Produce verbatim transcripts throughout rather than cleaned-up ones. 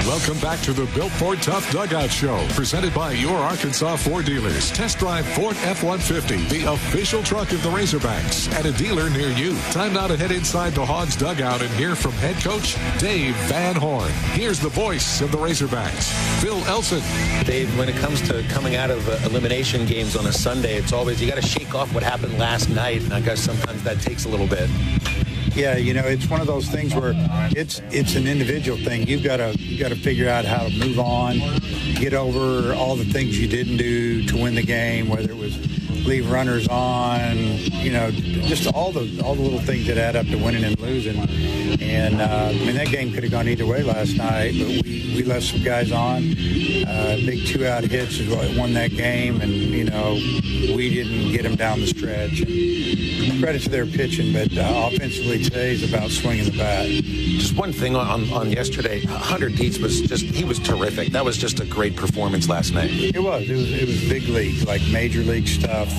Welcome back to the Built Ford Tough Dugout Show, presented by your Arkansas Ford dealers. Test drive Ford F one fifty, the official truck of the Razorbacks, at a dealer near you. Time now to head inside the Hogs dugout and hear from head coach Dave Van Horn. Here's the voice of the Razorbacks, Phil Elson. Dave, when it comes to coming out of uh, elimination games on a Sunday, it's always, you got to shake off what happened last night, and I guess sometimes that takes a little bit. Yeah, you know, it's one of those things where it's it's an individual thing. You've got to you got to figure out how to move on, get over all the things you didn't do to win the game, whether it was leave runners on, you know, just all the all the little things that add up to winning and losing. And uh, I mean, that game could have gone either way last night, but we, we left some guys on. Uh, big two-out hits is what won that game, and you know, we didn't get them down the stretch. And credit to their pitching, but uh, offensively today is about swinging the bat. Just one thing on, on yesterday, Hunter Dietz was just, he was terrific. That was just a great performance last night. It was. It was, it was big league, like major league stuff.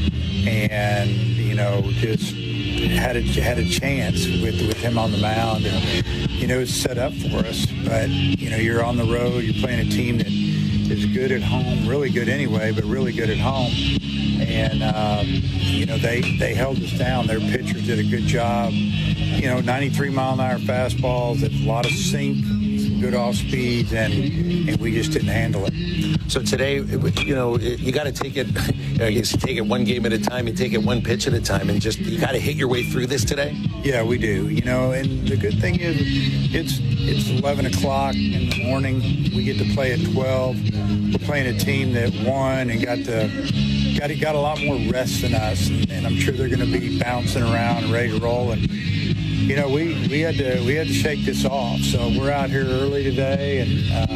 And, you know, just had a, had a chance with, with him on the mound. And, you know, it's set up for us. But, you know, you're on the road. You're playing a team that is good at home, really good anyway, but really good at home. And, um, you know, they, they held us down. Their pitchers did a good job. You know, ninety-three mile an hour fastballs, there's a lot of sink, some good off speeds, and, and we just didn't handle it. So today, you know, you got to take it, you know, you take it one game at a time, you take it one pitch at a time, and just, you got to hit your way through this today? Yeah, we do. You know, and the good thing is it's it's eleven o'clock in the morning. We get to play at twelve. We're playing a team that won and got to got got a lot more rest than us, and, and I'm sure they're going to be bouncing around and ready to roll. And you know, we, we had to we had to shake this off. So we're out here early today, and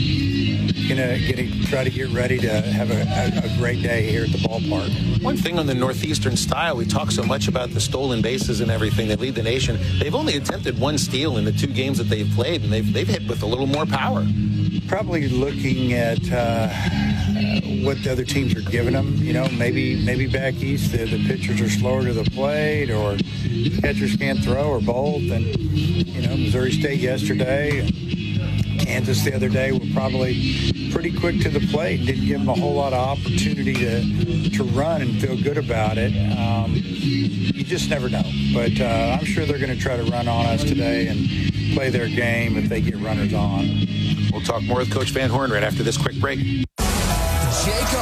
um, gonna gonna try to get ready to have a, a, a great day here at the ballpark. One thing on the Northeastern style, we talk so much about the stolen bases and everything that lead the nation. They've only attempted one steal in the two games that they've played, and they've they've hit with a little more power. Probably looking at uh, what the other teams are giving them. You know, maybe maybe back east the, the pitchers are slower to the plate, or catchers can't throw, or both. And you know, Missouri State yesterday, and Kansas the other day were probably pretty quick to the plate and didn't give them a whole lot of opportunity to to run and feel good about it. Um, you just never know. But uh, I'm sure they're going to try to run on us today and play their game if they get runners on. We'll talk more with Coach Van Horn right after this quick break. Jake